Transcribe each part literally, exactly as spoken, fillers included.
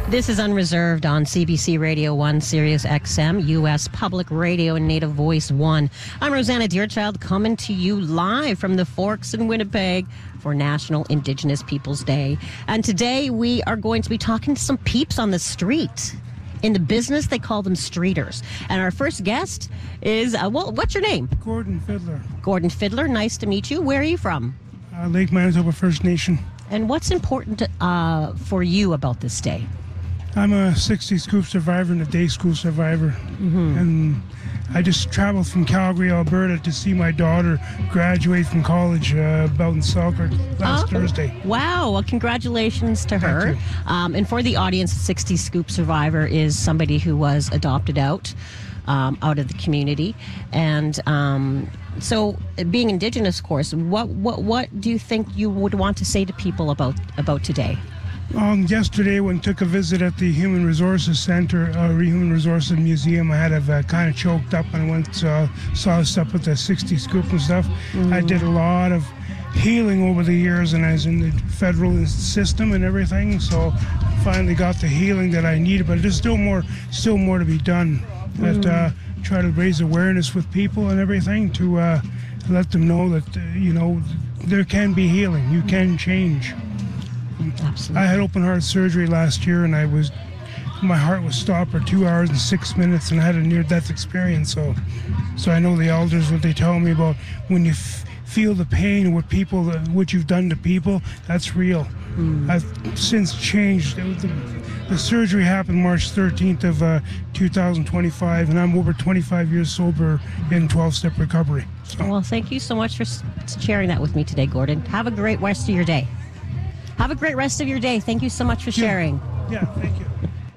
This is Unreserved on C B C Radio one, Sirius X M, U S Public Radio, and Native Voice one. I'm Rosanna Deerchild, coming to you live from the Forks in Winnipeg for National Indigenous Peoples Day. And today we are going to be talking to some peeps on the street. In the business, they call them streeters. And our first guest is, uh, well, what's your name? Gordon Fiddler. Gordon Fiddler, nice to meet you. Where are you from? Uh, Lake Manitoba First Nation. And what's important uh, for you about this day? I'm a sixty scoop survivor and a day school survivor. Mm-hmm. And I just traveled from Calgary, Alberta to see my daughter graduate from college uh, about in Selkirk last oh, Thursday. Wow. Well, congratulations to her. Um, and for the audience, sixty scoop survivor is somebody who was adopted out, um, out of the community. And um, so being Indigenous, of course, what, what, what do you think you would want to say to people about, about today? Um, yesterday, when I took a visit at the Human Resources Center, uh, Human Resources Museum, I had a uh, kind of choked up and I went uh, saw stuff with the sixty scoop and stuff. Mm. I did a lot of healing over the years, and I was in the federal system and everything. So finally got the healing that I needed, but there's still more, still more to be done. But uh, try to raise awareness with people and everything to uh, let them know that uh, you know there can be healing. You can change. Absolutely. I had open heart surgery last year, and I was, my heart was stopped for two hours and six minutes, and I had a near-death experience. So, so I know the elders, what they tell me about when you f- feel the pain, what people, what you've done to people, that's real. Mm. I've since changed. It was the, the surgery happened March thirteenth of uh, two thousand twenty-five, and I'm over twenty-five years sober in twelve-step recovery. So. Well, thank you so much for sharing that with me today, Gordon. Have a great rest of your day. Have a great rest of your day. Thank you so much for sharing. Yeah, thank you.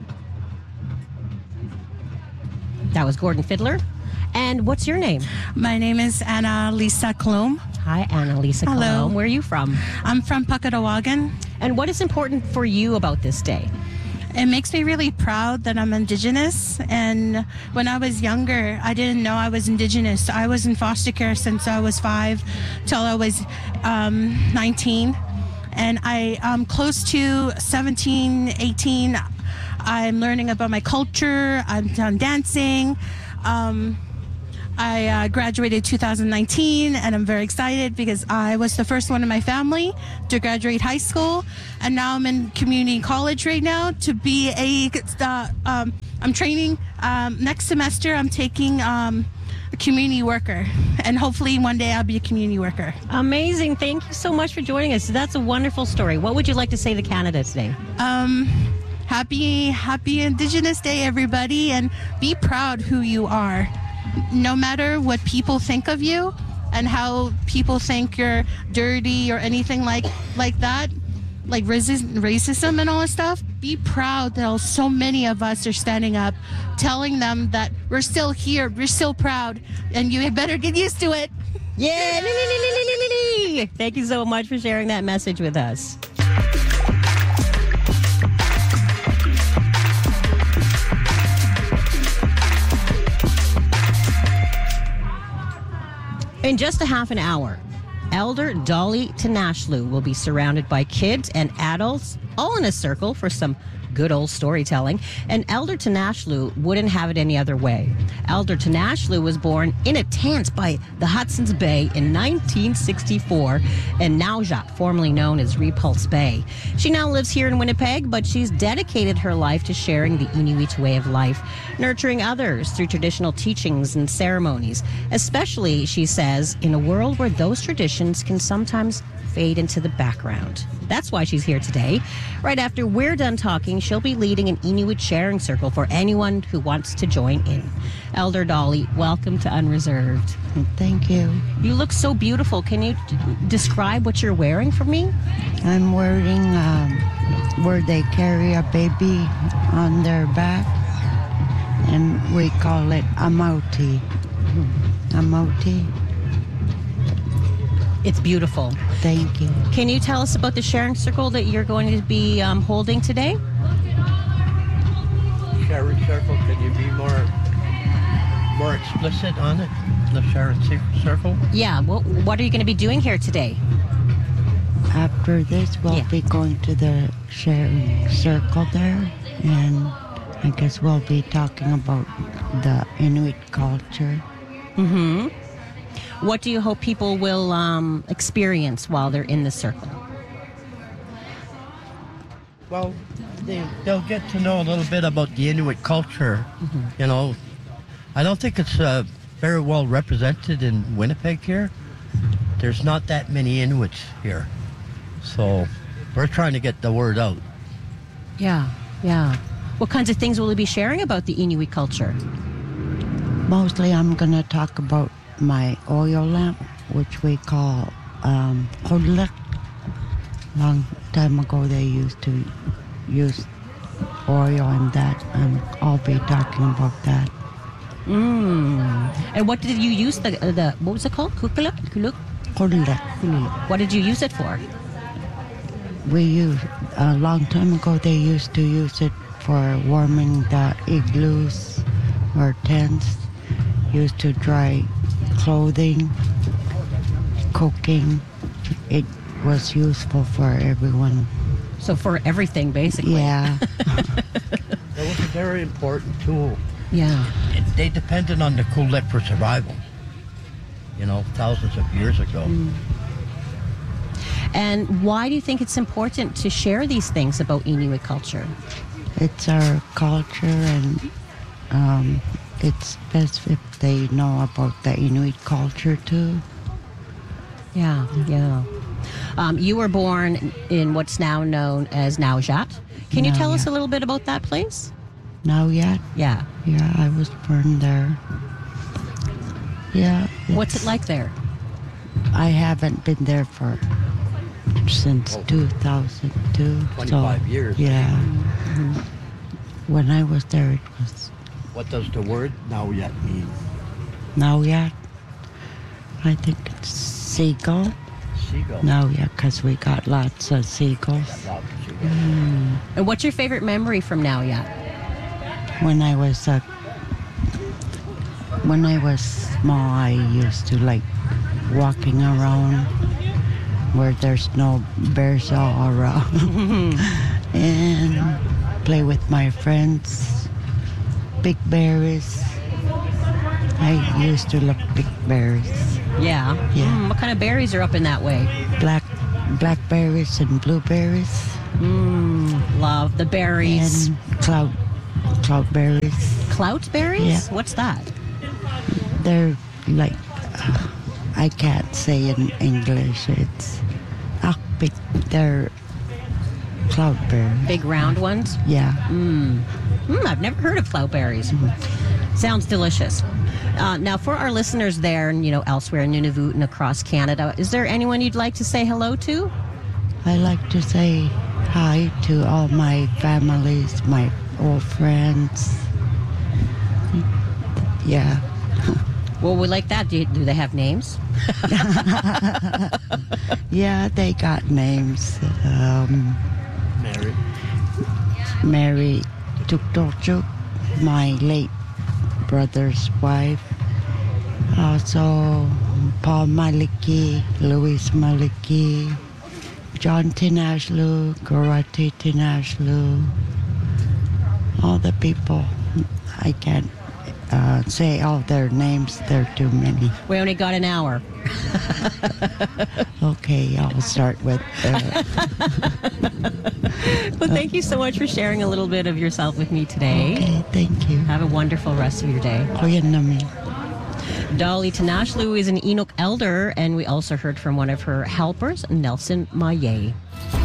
That was Gordon Fiddler. And what's your name? My name is Anna Lisa Klum. Hi, Anna Lisa Klum. Hello. Where are you from? I'm from Puckatawagan. And what is important for you about this day? It makes me really proud that I'm Indigenous. And when I was younger, I didn't know I was Indigenous. I was in foster care since I was five till I was um, nineteen. And I am close to seventeen, eighteen. I'm learning about my culture. I'm done dancing. Um, I uh, graduated two thousand nineteen, and I'm very excited because I was the first one in my family to graduate high school. And now I'm in community college right now to be a, uh, um, I'm training, um, next semester I'm taking um, a community worker, and hopefully one day I'll be a community worker. Amazing. Thank you so much for joining us. That's a wonderful story. What would you like to say to Canada today? Um, happy, happy Indigenous Day, everybody, and be proud who you are. No matter what people think of you and how people think you're dirty or anything like, like that, like racism, racism and all that stuff, be proud that so many of us are standing up, telling them that we're still here, we're still proud, and you better get used to it. Yeah! Thank you so much for sharing that message with us. In just a half an hour, Elder Dolly Tinashlu will be surrounded by kids and adults, all in a circle for some good old storytelling. And Elder Tinashlu wouldn't have it any other way. Elder Tinashlu was born in a tent by the Hudson's Bay in nineteen sixty-four in Naujac, formerly known as Repulse Bay. She now lives here in Winnipeg, but she's dedicated her life to sharing the Inuit way of life, nurturing others through traditional teachings and ceremonies, especially, she says, in a world where those traditions can sometimes fade into the background. That's why she's here today. Right after we're done talking, she'll be leading an Inuit sharing circle for anyone who wants to join in. Elder Dolly, welcome to Unreserved. Thank you. You look so beautiful. Can you d- describe what you're wearing for me? I'm wearing um, where they carry a baby on their back, and we call it a mauti. A mauti. It's beautiful. Thank you. Can you tell us about the sharing circle that you're going to be um, holding today? Sharing circle, can you be more more explicit on it? The sharing circle? Yeah, well, what are you going to be doing here today? after this, we'll Yeah. be going to the sharing circle there, and I guess we'll be talking about the Inuit culture. Mm-hmm. What do you hope people will um, experience while they're in the circle? Well, they, they'll get to know a little bit about the Inuit culture. You know, I don't think it's uh, very well represented in Winnipeg here. There's not that many Inuits here. So we're trying to get the word out. Yeah, yeah. What kinds of things will you be sharing about the Inuit culture? Mostly I'm going to talk about my oil lamp, which we call um, kodlek. Long time ago they used to use oil and that, and I'll be talking about that. Mm. And what did you use the, the what was it called? Kukuluk? Kuluk? Kodlek. What did you use it for? We use, a long time ago they used to use it for warming the igloos or tents, used to dry clothing, cooking. It was useful for everyone. So for everything, basically. Yeah. It was a very important tool. Yeah. It, they depended on the Kulek for survival, you know, thousands of years ago. Mm. And why do you think it's important to share these things about Inuit culture? It's our culture, and um, it's best if they know about the Inuit culture too. Yeah, yeah. Um, you were born in what's now known as Naujat. Can you tell us Naujat. a little bit about that place? Now yet? Yeah. Yeah, I was born there. Yeah. What's it it's- like there? I haven't been there for since Oh. two thousand two. twenty-five so, years. Yeah. Mm-hmm. When I was there, it was What does the word now yet mean? now yet. I think it's seagull. Seagull. Now yet, because we got lots of seagulls. Lots of seagull. And what's your favorite memory from Naujat? When I was uh, when I was small, I used to like walking around where there's no bears all around and play with my friends. Big berries. I used to love big berries. Yeah. Yeah. Mm, what kind of berries are up in that way? Black blackberries and blueberries Mm, love the berries. and cloud cloudberries. Cloutberries? Yeah. What's that? They're like, uh, I can't say in English. It's akpik. They're cloudberries. Big round ones? Yeah. Mm. Mm, I've never heard of cloutberries. Sounds delicious. Uh, now, for our listeners there and, you know, elsewhere in Nunavut and across Canada, is there anyone you'd like to say hello to? I like to say hi to all my families, my old friends. Yeah. Well, we like that. Do, you, do they have names? Yeah, they got names. Um, Mary. Mary Tuktorchuk, my late brother's wife. Also, Paul Maliki, Louis Maliki, John Tinashlu, Gorati Tinashlu. All the people. I can't uh, say all their names. There are too many. We only got an hour. Okay, I'll start with. Uh, Well, thank you so much for sharing a little bit of yourself with me today. okay, thank you. Have a wonderful rest of your day. Kuya namin. Dolly Tinashlu is an Inuk elder, and we also heard from one of her helpers, Nelson Maye.